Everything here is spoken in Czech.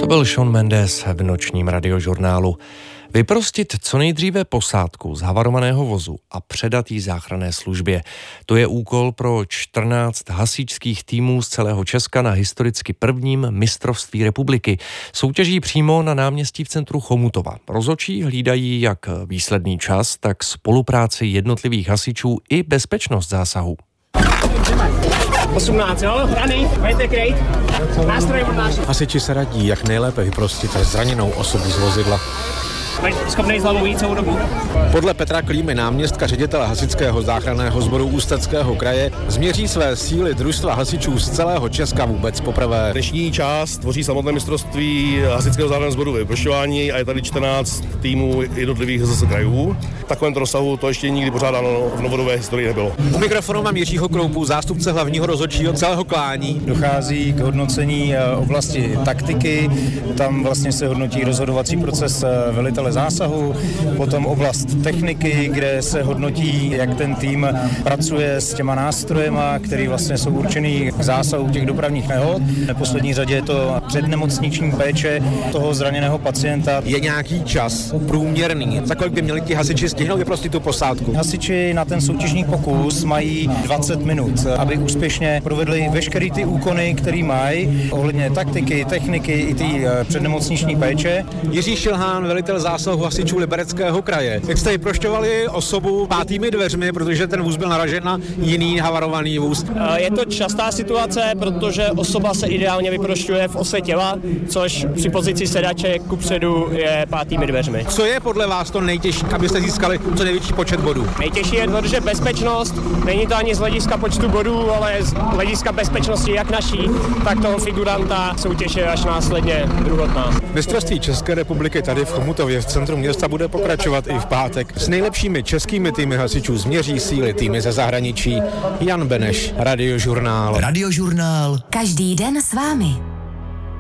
To byl Shawn Mendes v nočním radiožurnálu. Vyprostit co nejdříve posádku z havarovaného vozu a předat jí záchranné službě. To je úkol pro 14 hasičských týmů z celého Česka na historicky prvním mistrovství republiky. Soutěží přímo na náměstí v centru Chomutova. Rozhodčí hlídají jak výsledný čas, tak spolupráci jednotlivých hasičů i bezpečnost zásahu. 18, jo? Rany, pojďte kryt. Nástroj od nás. Hasiči se radí, jak nejlépe vyprostit zraněnou osobu z vozidla. Schopnej s hlavou jít celou dobu. Podle Petra Klímy, náměstka ředitele hasičského záchranného sboru Ústeckého kraje, změří své síly družstva hasičů z celého Česka vůbec poprvé. Dnešní část tvoří samotné mistrovství hasičského záchranného sboru ve vyprošťování a je tady 14 týmů jednotlivých z krajů. V takovémto rozsahu to ještě nikdy pořádáno v novodobé historii nebylo. U mikrofonu mám Jiřího Kroupu, zástupce hlavního rozhodčího celého klání. Dochází k hodnocení oblasti taktiky, tam vlastně se hodnotí rozhodovací proces velitele zásahu, potom oblast techniky, kde se hodnotí, jak ten tým pracuje s těma nástrojema, který vlastně jsou určený k zásahu těch dopravních nehod. V neposlední řadě je to přednemocniční péče toho zraněného pacienta. Je nějaký čas průměrný, za kolik by měli ti hasiči stihnout vyprostit tu posádku? Hasiči na ten soutěžní pokus mají 20 minut, aby úspěšně provedli veškeré ty úkony, které mají ohledně taktiky, techniky i ty přednemocniční péče. Jiří Šilhán, velitel zásahu hasičů Libereckého kraje. Jak jste vyprošťovali osobu pátými dveřmi, protože ten vůz byl naražen na jiný havarovaný vůz? Je to častá situace, protože osoba se ideálně vyprošťuje v ose těla, což při pozici sedače kupředu je pátými dveřmi. Co je podle vás to nejtěžší, abyste získali co největší počet bodů? Nejtěžší je dodržet bezpečnost. Není to ani z hlediska počtu bodů, ale z hlediska bezpečnosti jak naší, tak toho figuranta soutěž je až následně druhotná. Mistrovství České republiky tady v Chomutově v centru města bude pokračovat i v pátek. S nejlepšími českými týmy hasičů změří síly týmy ze zahraničí. Jan Beneš, Radiožurnál. Radiožurnál. Každý den s vámi.